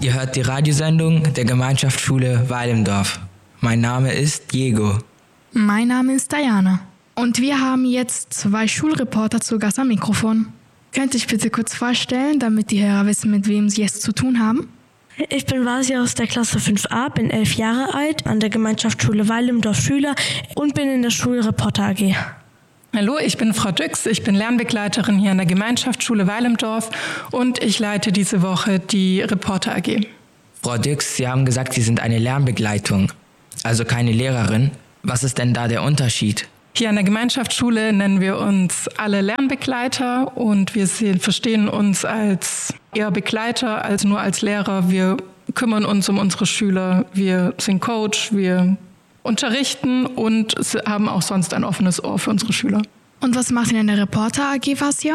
Ihr hört die Radiosendung der Gemeinschaftsschule Weil im Dorf. Mein Name ist Diego. Mein Name ist Diana. Und wir haben jetzt 2 Schulreporter zu Gast am Mikrofon. Könnt ihr euch bitte kurz vorstellen, damit die Hörer wissen, mit wem sie es zu tun haben? Ich bin Vasia aus der Klasse 5a, bin 11 Jahre alt, an der Gemeinschaftsschule Weil im Dorf Schüler und bin in der Schulreporter AG. Hallo, ich bin Frau Düx, ich bin Lernbegleiterin hier an der Gemeinschaftsschule Weil im Dorf und ich leite diese Woche die Reporter AG. Frau Düx, Sie haben gesagt, Sie sind eine Lernbegleitung, also keine Lehrerin. Was ist denn da der Unterschied? Hier an der Gemeinschaftsschule nennen wir uns alle Lernbegleiter und wir verstehen uns als eher Begleiter als nur als Lehrer. Wir kümmern uns um unsere Schüler, wir sind Coach, wir unterrichten und haben auch sonst ein offenes Ohr für unsere Schüler. Und was macht ihr in der Reporter AG, Vasia?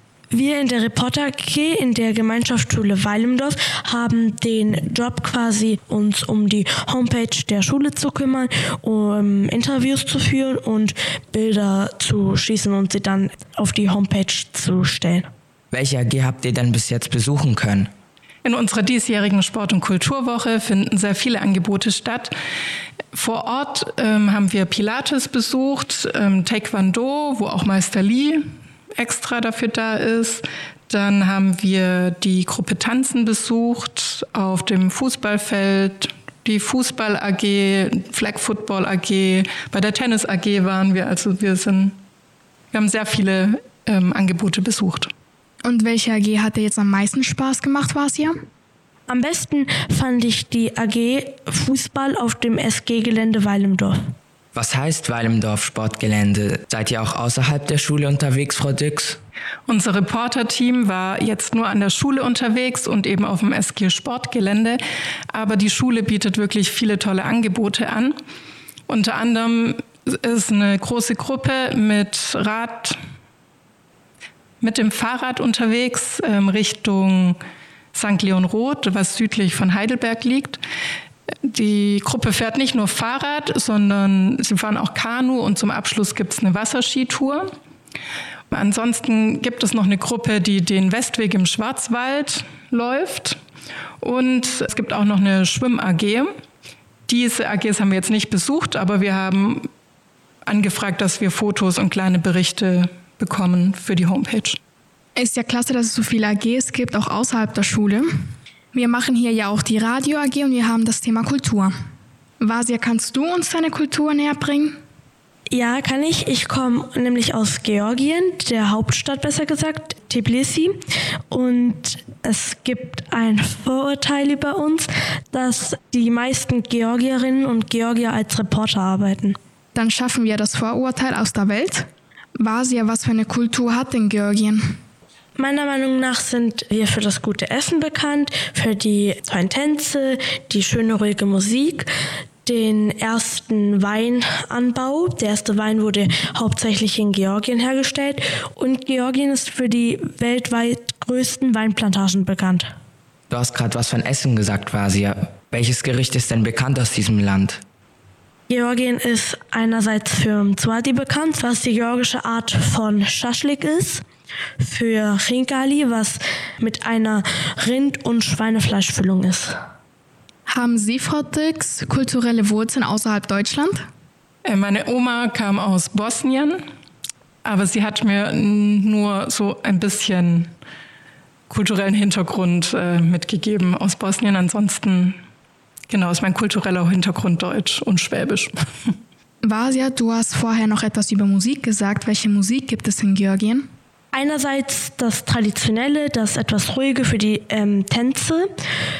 Wir in der Reporter AG in der Gemeinschaftsschule Weil im Dorf haben den Job quasi, uns um die Homepage der Schule zu kümmern, um Interviews zu führen und Bilder zu schießen und sie dann auf die Homepage zu stellen. Welche AG habt ihr denn bis jetzt besuchen können? In unserer diesjährigen Sport- und Kulturwoche finden sehr viele Angebote statt. Vor Ort haben wir Pilates besucht, Taekwondo, wo auch Meister Lee extra dafür da ist. Dann haben wir die Gruppe Tanzen besucht auf dem Fußballfeld, die Fußball AG, Flag Football AG, bei der Tennis AG waren wir. Also wir haben sehr viele Angebote besucht. Und welche AG hat dir jetzt am meisten Spaß gemacht, Vasia? Am besten fand ich die AG Fußball auf dem SG-Gelände Weil im Dorf. Was heißt Weil im Dorf Sportgelände? Seid ihr auch außerhalb der Schule unterwegs, Frau Düx? Unser Reporter-Team war jetzt nur an der Schule unterwegs und eben auf dem SG Sportgelände. Aber die Schule bietet wirklich viele tolle Angebote an. Unter anderem ist eine große Gruppe mit dem Fahrrad unterwegs Richtung St. Leon Roth, was südlich von Heidelberg liegt. Die Gruppe fährt nicht nur Fahrrad, sondern sie fahren auch Kanu und zum Abschluss gibt es eine Wasserskitour. Ansonsten gibt es noch eine Gruppe, die den Westweg im Schwarzwald läuft und es gibt auch noch eine Schwimm-AG. Diese AGs haben wir jetzt nicht besucht, aber wir haben angefragt, dass wir Fotos und kleine Berichte bekommen für die Homepage. Ist ja klasse, dass es so viele AGs gibt, auch außerhalb der Schule. Wir machen hier ja auch die Radio AG und wir haben das Thema Kultur. Vasia, kannst du uns deine Kultur näher bringen? Ja, kann ich. Ich komme nämlich aus Georgien, der Hauptstadt besser gesagt, Tbilisi. Und es gibt ein Vorurteil über uns, dass die meisten Georgierinnen und Georgier als Reporter arbeiten. Dann schaffen wir das Vorurteil aus der Welt. Vasia, was für eine Kultur hat denn Georgien? Meiner Meinung nach sind wir für das gute Essen bekannt, für die tollen Tänze, die schöne, ruhige Musik, den ersten Weinanbau. Der erste Wein wurde hauptsächlich in Georgien hergestellt und Georgien ist für die weltweit größten Weinplantagen bekannt. Du hast gerade was von Essen gesagt, Vasia. Welches Gericht ist denn bekannt aus diesem Land? Georgien ist einerseits für Mzwadi bekannt, was die georgische Art von Schaschlik ist. Für Khinkali, was mit einer Rind- und Schweinefleischfüllung ist. Haben Sie, Frau Düx, kulturelle Wurzeln außerhalb Deutschland? Meine Oma kam aus Bosnien, aber sie hat mir nur so ein bisschen kulturellen Hintergrund mitgegeben aus Bosnien. Ansonsten, genau, ist mein kultureller Hintergrund Deutsch und Schwäbisch. Vasia, du hast vorher noch etwas über Musik gesagt. Welche Musik gibt es in Georgien? Einerseits das Traditionelle, das etwas Ruhige für die Tänze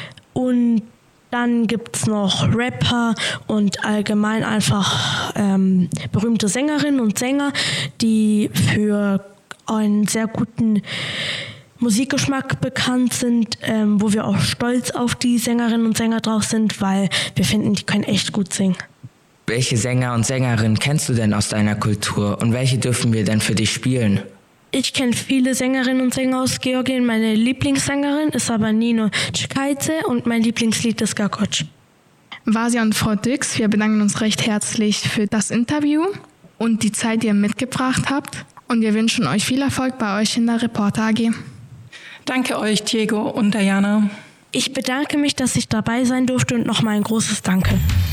und dann gibt es noch Rapper und allgemein einfach berühmte Sängerinnen und Sänger, die für einen sehr guten Musikgeschmack bekannt sind, wo wir auch stolz auf die Sängerinnen und Sänger drauf sind, weil wir finden, die können echt gut singen. Welche Sänger und Sängerinnen kennst du denn aus deiner Kultur und welche dürfen wir denn für dich spielen? Ich kenne viele Sängerinnen und Sänger aus Georgien. Meine Lieblingssängerin ist aber Nino Chikadze und mein Lieblingslied ist Gakoc. Vasia und Frau Düx, wir bedanken uns recht herzlich für das Interview und die Zeit, die ihr mitgebracht habt. Und wir wünschen euch viel Erfolg bei euch in der Reporter AG. Danke euch, Diego und Diana. Ich bedanke mich, dass ich dabei sein durfte und nochmal ein großes Danke.